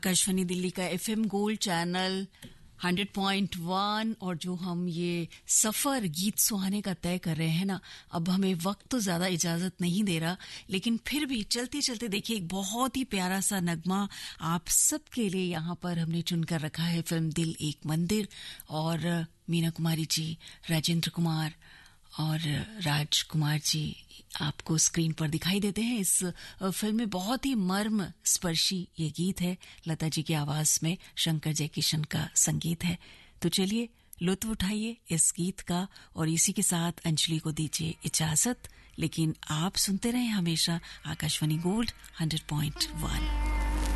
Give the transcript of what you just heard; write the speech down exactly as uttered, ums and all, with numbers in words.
आकाशवाणी दिल्ली का FM gold channel hundred point one और जो हम ये सफ़र गीत सुहाने का तय कर रहे हैं ना, अब हमें वक्त तो ज़्यादा इजाज़त नहीं दे रहा, लेकिन फिर भी चलते चलते देखिए एक बहुत ही प्यारा सा नगमा आप सबके लिए यहाँ पर हमने चुनकर रखा है। फिल्म दिल एक मंदिर, और मीना कुमारी जी, राजेंद्र कुमार और राजकुमार जी आपको स्क्रीन पर दिखाई देते हैं। इस फिल्म में बहुत ही मर्म स्पर्शी ये गीत है। लता जी की आवाज में शंकर जयकिशन का संगीत है। तो चलिए लुत्फ उठाइए इस गीत का, और इसी के साथ अंजलि को दीजिए इजाजत। लेकिन आप सुनते रहें हमेशा Akashvani gold hundred point one.